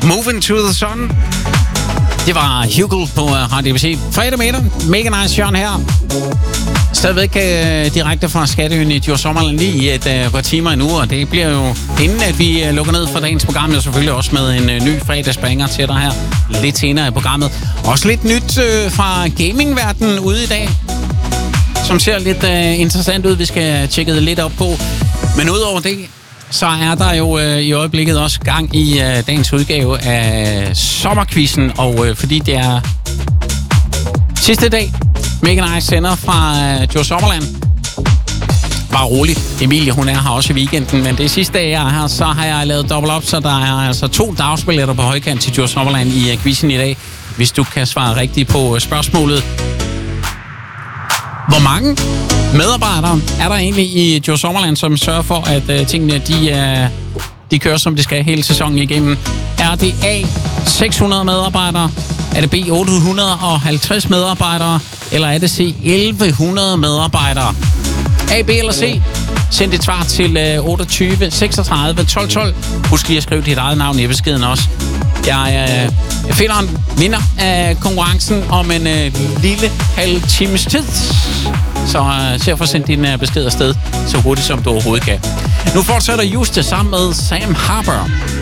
Moving to the Sun. Det var Hugel på Radio BBC. Fredag med dig. Mega nice, Jørgen her. Stadigvæk direkte fra Skatteøen i Djurs Sommerland lige i et par timer endnu, og det bliver jo inden, at vi lukker ned for dagens program, og selvfølgelig også med en ny fredagsbanger til dig her lidt senere i programmet. Også lidt nyt fra gamingverdenen ude i dag, som ser lidt interessant ud. Vi skal tjekke det lidt op på. Men udover det, så er der jo i øjeblikket også gang i dagens udgave af sommerquizzen, og fordi det er sidste dag, Mega Nice sender fra Djurs Sommerland. Bare roligt. Emilie, hun er her også i weekenden, men det er sidste dag, jeg er her, så har jeg lavet dobbelt op, så der er altså 2 dagsbilletter på højkant til Djurs Sommerland i quizzen i dag, hvis du kan svare rigtigt på spørgsmålet. Hvor mange medarbejdere er der egentlig i Djurs Sommerland, som sørger for, at tingene de kører, som de skal hele sæsonen igennem? Er det A, 600 medarbejdere? Er det B, 850 medarbejdere? Eller er det C, 1100 medarbejdere? A, B eller C? Send dit svar til 28 36 12 12. Husk lige at skrive dit eget navn i beskeden også. Jeg finder en vinder af konkurrencen om en lille halv times tid. Så se at få sendt din besked afsted så hurtigt, som du overhovedet kan. Nu fortsætter Juste sammen med Sam Harper